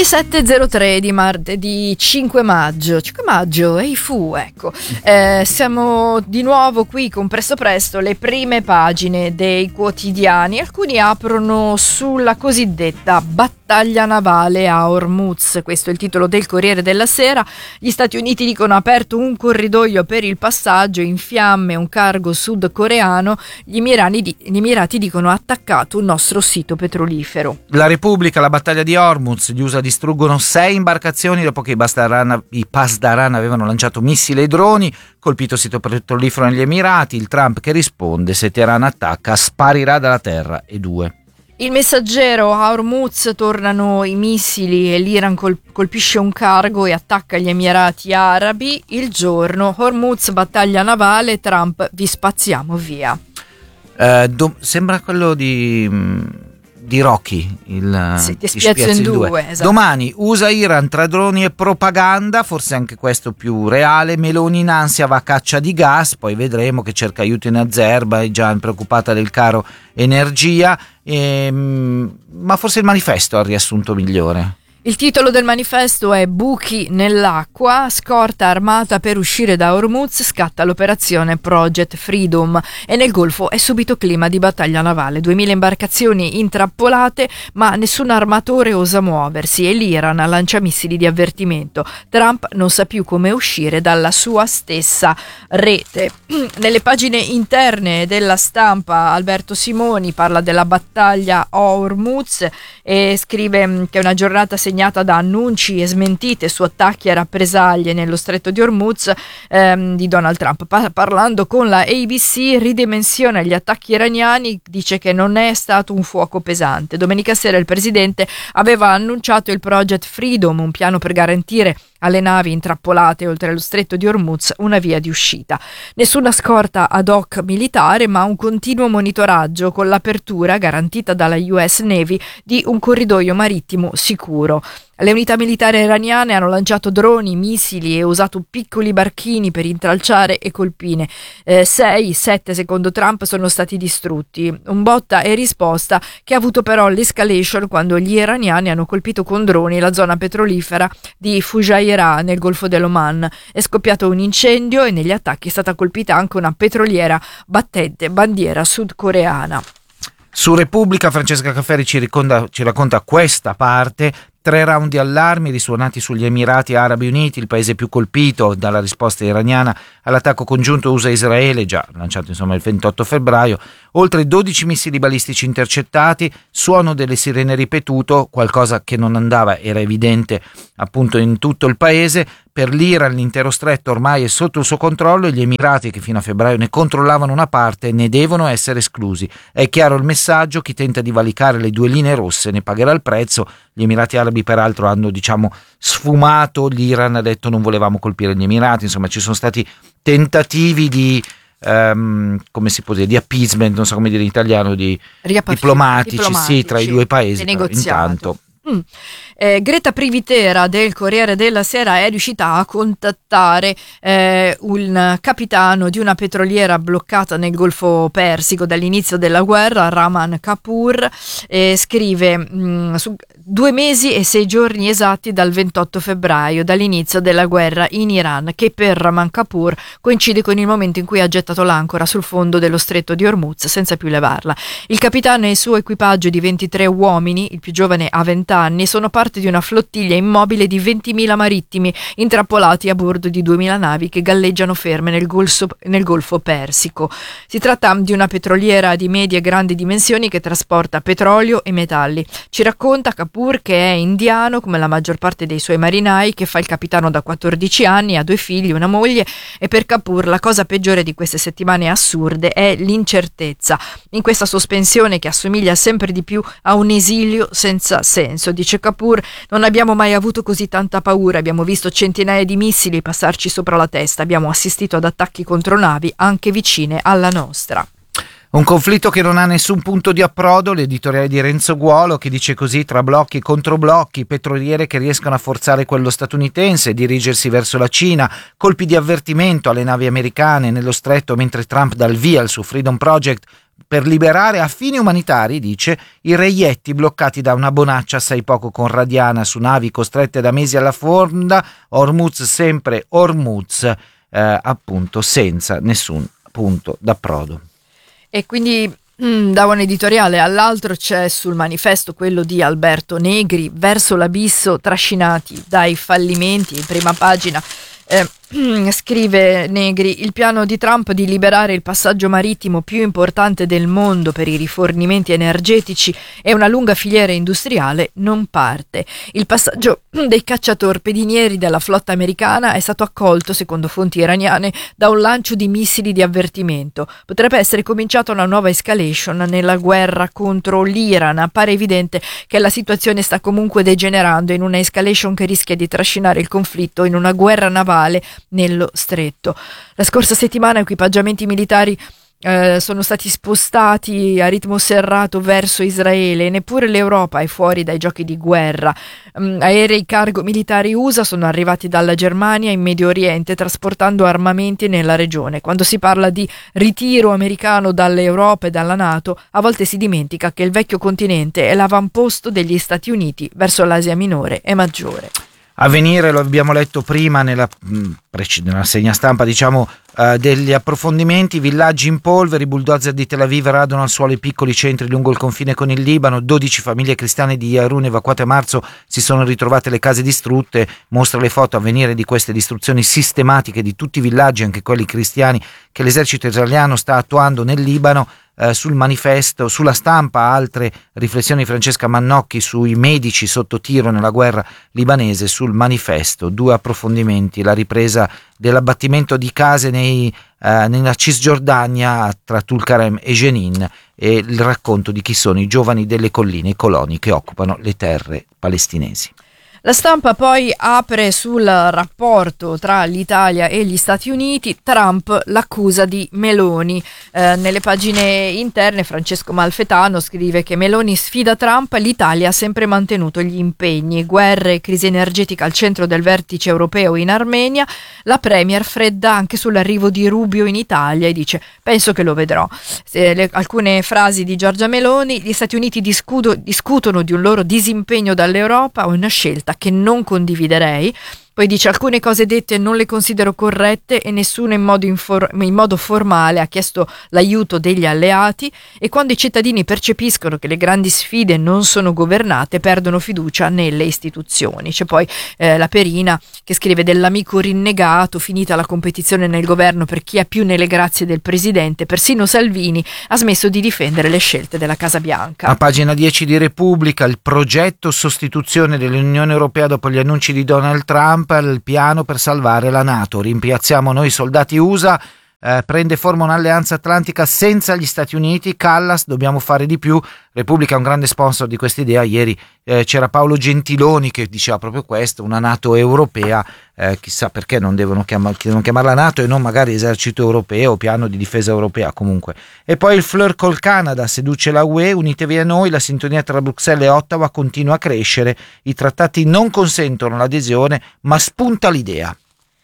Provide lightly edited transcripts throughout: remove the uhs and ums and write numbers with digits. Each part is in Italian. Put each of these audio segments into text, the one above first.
Le 7.03 di martedì 5 maggio, ehi fu, ecco, siamo di nuovo qui con Presto Presto, le prime pagine dei quotidiani. Alcuni aprono sulla cosiddetta battaglia navale a Hormuz, questo è il titolo del Corriere della Sera. Gli Stati Uniti dicono aperto un corridoio per il passaggio, in fiamme un cargo sudcoreano, gli Emirati dicono attaccato un nostro sito petrolifero. La Repubblica, la battaglia di Hormuz, gli USA distruggono 6 imbarcazioni dopo che i Pasdaran avevano lanciato missili e droni, colpito sito petrolifero negli Emirati, il Trump che risponde se Teheran attacca sparirà dalla terra e 2. Il Messaggero, a Hormuz tornano i missili e l'Iran colpisce un cargo e attacca gli Emirati Arabi. Il Giorno, Hormuz battaglia navale, Trump vi spazziamo via. Sembra quello di Rocky, ti spiazzo in due. Esatto. Domani USA-Iran tra droni e propaganda, forse anche questo più reale. Meloni in ansia va a caccia di gas, poi vedremo che cerca aiuto in Azerbaijan, preoccupata del caro energia, ma forse il Manifesto ha il riassunto migliore. Il titolo del manifesto è Buchi nell'acqua, scorta armata per uscire da Hormuz, scatta l'operazione Project Freedom e nel Golfo è subito clima di battaglia navale. 2000 imbarcazioni intrappolate, ma nessun armatore osa muoversi e l'Iran lancia missili di avvertimento. Trump non sa più come uscire dalla sua stessa rete. Nelle pagine interne della Stampa Alberto Simoni parla della battaglia a Hormuz e scrive che è una giornata segnata da annunci e smentite su attacchi e rappresaglie nello stretto di Hormuz di Donald Trump. Parlando con la ABC ridimensiona gli attacchi iraniani, dice che non è stato un fuoco pesante. Domenica sera il presidente aveva annunciato il Project Freedom, un piano per garantire alle navi intrappolate oltre lo stretto di Hormuz una via di uscita. Nessuna scorta ad hoc militare, ma un continuo monitoraggio con l'apertura garantita dalla US Navy di un corridoio marittimo sicuro. Le unità militari iraniane hanno lanciato droni, missili e usato piccoli barchini per intralciare e colpire. 7 secondo Trump sono stati distrutti. Un botta e risposta che ha avuto però l'escalation quando gli iraniani hanno colpito con droni la zona petrolifera di Fujairah nel Golfo dell'Oman. È scoppiato un incendio e negli attacchi è stata colpita anche una petroliera battente bandiera sudcoreana. Su Repubblica Francesca Cafferi ci racconta questa parte. 3 round di allarmi risuonati sugli Emirati Arabi Uniti, il paese più colpito dalla risposta iraniana all'attacco congiunto USA-Israele, già lanciato il 28 febbraio, oltre 12 missili balistici intercettati, suono delle sirene ripetuto, qualcosa che non andava, era evidente appunto in tutto il paese. Per l'Iran l'intero stretto ormai è sotto il suo controllo e gli Emirati, che fino a febbraio ne controllavano una parte, ne devono essere esclusi. È chiaro il messaggio, chi tenta di valicare le 2 linee rosse ne pagherà il prezzo. Gli Emirati Arabi peraltro hanno sfumato, l'Iran ha detto non volevamo colpire gli Emirati, insomma ci sono stati tentativi di come si può dire, di appeasement, non so come dire in italiano, di diplomatici sì, tra i due paesi. Intanto Greta Privitera del Corriere della Sera è riuscita a contattare un capitano di una petroliera bloccata nel Golfo Persico dall'inizio della guerra, Rahman Kapoor, scrive su 2 mesi e 6 giorni esatti dal 28 febbraio, dall'inizio della guerra in Iran, che per Rahman Kapoor coincide con il momento in cui ha gettato l'ancora sul fondo dello stretto di Hormuz senza più levarla. Il capitano e il suo equipaggio di 23 uomini, il più giovane ha 20 anni, sono parte di una flottiglia immobile di 20.000 marittimi intrappolati a bordo di 2.000 navi che galleggiano ferme nel Golfo Persico. Si tratta di una petroliera di medie e grandi dimensioni che trasporta petrolio e metalli. Ci racconta Kapoor, che è indiano come la maggior parte dei suoi marinai, che fa il capitano da 14 anni, ha 2 figli, una moglie, e per Kapoor la cosa peggiore di queste settimane assurde è l'incertezza. In questa sospensione che assomiglia sempre di più a un esilio senza senso, dice Kapoor, non abbiamo mai avuto così tanta paura, abbiamo visto centinaia di missili passarci sopra la testa, abbiamo assistito ad attacchi contro navi anche vicine alla nostra. Un conflitto che non ha nessun punto di approdo, l'editoriale di Renzo Guolo, che dice così: tra blocchi e controblocchi, petroliere che riescono a forzare quello statunitense e dirigersi verso la Cina, colpi di avvertimento alle navi americane nello stretto mentre Trump dà il via al suo Freedom Project, per liberare a fini umanitari, dice, i reietti bloccati da una bonaccia assai poco conradiana su navi costrette da mesi alla fonda, Hormuz sempre Hormuz, appunto senza nessun punto d'approdo. E quindi da un editoriale all'altro c'è sul manifesto quello di Alberto Negri, verso l'abisso trascinati dai fallimenti, in prima pagina. Scrive Negri: il piano di Trump di liberare il passaggio marittimo più importante del mondo per i rifornimenti energetici e una lunga filiera industriale non parte. Il passaggio dei cacciatorpedinieri della flotta americana è stato accolto, secondo fonti iraniane, da un lancio di missili di avvertimento. Potrebbe essere cominciata una nuova escalation nella guerra contro l'Iran. Appare evidente che la situazione sta comunque degenerando in una escalation che rischia di trascinare il conflitto in una guerra navale nello stretto. La scorsa settimana equipaggiamenti militari sono stati spostati a ritmo serrato verso Israele e neppure l'Europa è fuori dai giochi di guerra. Aerei cargo militari USA sono arrivati dalla Germania in Medio Oriente trasportando armamenti nella regione. Quando si parla di ritiro americano dall'Europa e dalla NATO, a volte si dimentica che il vecchio continente è l'avamposto degli Stati Uniti verso l'Asia minore e maggiore. Avvenire, lo abbiamo letto prima nella segna stampa, diciamo, degli approfondimenti, villaggi in polvere, i bulldozer di Tel Aviv radono al suolo i piccoli centri lungo il confine con il Libano, 12 famiglie cristiane di Yarun evacuate a marzo si sono ritrovate le case distrutte, mostra le foto Avvenire di queste distruzioni sistematiche di tutti i villaggi, anche quelli cristiani, che l'esercito israeliano sta attuando nel Libano. Sul manifesto, sulla stampa, altre riflessioni di Francesca Mannocchi sui medici sotto tiro nella guerra libanese. Sul manifesto 2 approfondimenti: la ripresa dell'abbattimento di case nella Cisgiordania tra Tulkarem e Jenin e il racconto di chi sono i giovani delle colline, i coloni che occupano le terre palestinesi. La stampa poi apre sul rapporto tra l'Italia e gli Stati Uniti. Trump l'accusa di Meloni. Nelle pagine interne Francesco Malfetano scrive che Meloni sfida Trump, l'Italia ha sempre mantenuto gli impegni. Guerre e crisi energetica al centro del vertice europeo in Armenia. La premier fredda anche sull'arrivo di Rubio in Italia e dice: penso che lo vedrò. Alcune frasi di Giorgia Meloni: gli Stati Uniti discutono di un loro disimpegno dall'Europa o una scelta che non condividerei. Poi dice: alcune cose dette non le considero corrette e nessuno in modo formale ha chiesto l'aiuto degli alleati, e quando i cittadini percepiscono che le grandi sfide non sono governate perdono fiducia nelle istituzioni. C'è poi la Perina che scrive dell'amico rinnegato: finita la competizione nel governo per chi ha più nelle grazie del presidente, persino Salvini ha smesso di difendere le scelte della Casa Bianca. A pagina 10 di Repubblica, il progetto sostituzione dell'Unione Europea dopo gli annunci di Donald Trump, il piano per salvare la NATO. Rimpiazziamo noi soldati USA, prende forma un'alleanza atlantica senza gli Stati Uniti. Callas, dobbiamo fare di più. Repubblica è un grande sponsor di questa idea. Ieri c'era Paolo Gentiloni che diceva proprio questo: una NATO europea, chissà perché non devono chiamarla NATO e non magari esercito europeo o piano di difesa europea. Comunque. E poi il flirt col Canada seduce la UE, unitevi a noi, la sintonia tra Bruxelles e Ottawa continua a crescere, i trattati non consentono l'adesione ma spunta l'idea.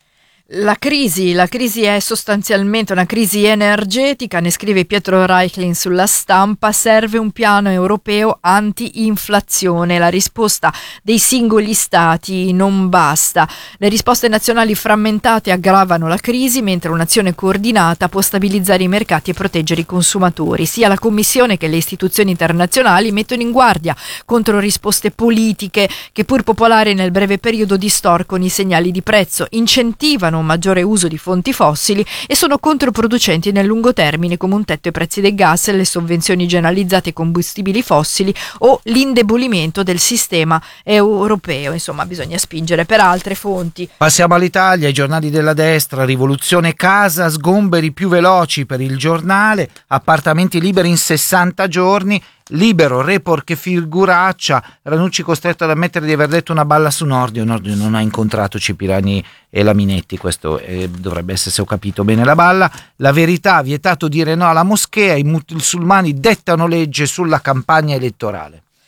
La crisi è sostanzialmente una crisi energetica, ne scrive Pietro Reichlin sulla stampa. Serve un piano europeo anti-inflazione, la risposta dei singoli stati non basta. Le risposte nazionali frammentate aggravano la crisi, mentre un'azione coordinata può stabilizzare i mercati e proteggere i consumatori. Sia la Commissione che le istituzioni internazionali mettono in guardia contro risposte politiche che, pur popolari nel breve periodo, distorcono i segnali di prezzo, incentivano un maggiore uso di fonti fossili e sono controproducenti nel lungo termine, come un tetto ai prezzi del gas, le sovvenzioni generalizzate ai combustibili fossili o l'indebolimento del sistema europeo. Insomma, bisogna spingere per altre fonti. Passiamo all'Italia, i giornali della destra: rivoluzione casa, sgomberi più veloci per il Giornale, appartamenti liberi in 60 giorni. Libero, report che figuraccia, Ranucci costretto ad ammettere di aver detto una balla su Nordio non ha incontrato Cipirani e Laminetti, questo dovrebbe essere, se ho capito bene, la balla. La Verità, vietato dire no alla moschea, i musulmani dettano legge sulla campagna elettorale.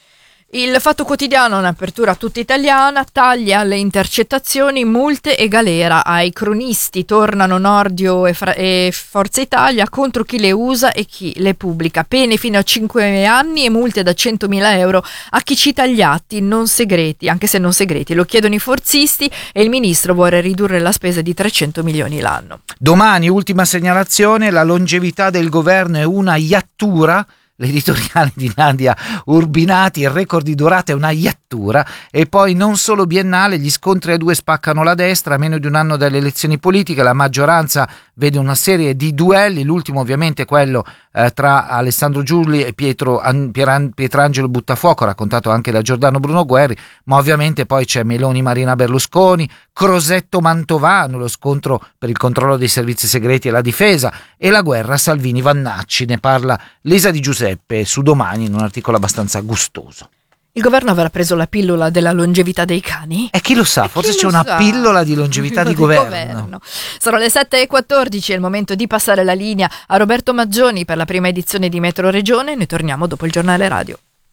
Il Fatto Quotidiano, un'apertura tutta italiana, taglia alle intercettazioni, multe e galera ai cronisti. Tornano Nordio e Forza Italia contro chi le usa e chi le pubblica. Pene fino a 5 anni e multe da 100.000 euro a chi cita gli atti non segreti, anche se non segreti. Lo chiedono i forzisti e il ministro vuole ridurre la spesa di 300 milioni l'anno. Domani, ultima segnalazione, la longevità del governo è una iattura. L'editoriale di Nadia Urbinati, il record di durata è una iattura. E poi non solo biennale, gli scontri a due spaccano la destra, a meno di un anno dalle elezioni politiche, la maggioranza vede una serie di duelli, l'ultimo ovviamente quello tra Alessandro Giulli e Pietrangelo Buttafuoco, raccontato anche da Giordano Bruno Guerri, ma ovviamente poi c'è Meloni Marina Berlusconi, Crosetto Mantovano, lo scontro per il controllo dei servizi segreti e la difesa, e la guerra Salvini Vannacci. Ne parla Lisa Di Giuseppe su Domani in un articolo abbastanza gustoso. Il governo avrà preso la pillola della longevità dei cani? E chi lo sa, forse c'è una pillola di longevità di governo. Sono le 7:14, è il momento di passare la linea a Roberto Maggioni per la prima edizione di Metro Regione. Noi torniamo dopo il giornale radio.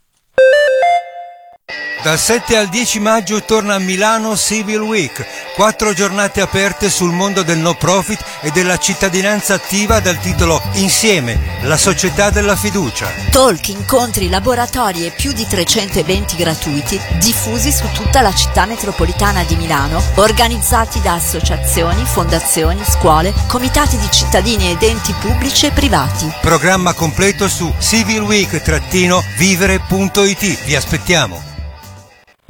Dal 7 al 10 maggio torna a Milano Civil Week, 4 giornate aperte sul mondo del no profit e della cittadinanza attiva dal titolo Insieme, la società della fiducia. Talk, incontri, laboratori e più di 300 eventi gratuiti diffusi su tutta la città metropolitana di Milano, organizzati da associazioni, fondazioni, scuole, comitati di cittadini ed enti pubblici e privati. Programma completo su civilweek-vivere.it. Vi aspettiamo.